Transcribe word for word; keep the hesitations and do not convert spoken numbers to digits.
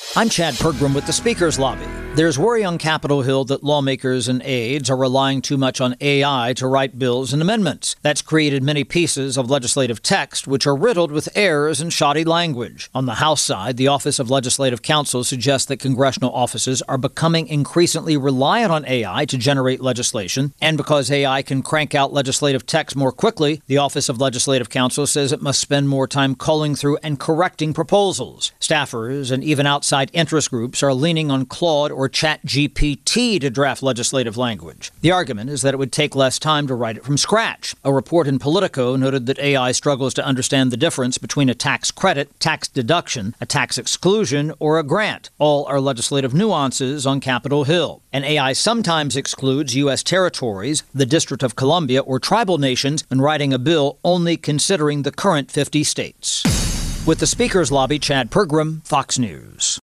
I'm Chad Pergram with the Speaker's Lobby. There's worry on Capitol Hill that lawmakers and aides are relying too much on A I to write bills and amendments. That's created many pieces of legislative text which are riddled with errors and shoddy language. On the House side, the Office of Legislative Counsel suggests that congressional offices are becoming increasingly reliant on A I to generate legislation. And because A I can crank out legislative text more quickly, the Office of Legislative Counsel says it must spend more time culling through and correcting proposals. Staffers and even outside interest groups are leaning on Claude or ChatGPT to draft legislative language. The argument is that it would take less time to write it from scratch. A report in Politico noted that A I struggles to understand the difference between a tax credit, tax deduction, a tax exclusion, or a grant. All are legislative nuances on Capitol Hill. And A I sometimes excludes U S territories, the District of Columbia, or tribal nations when writing a bill only considering the current fifty states. With the Speaker's Lobby, Chad Pergram, Fox News.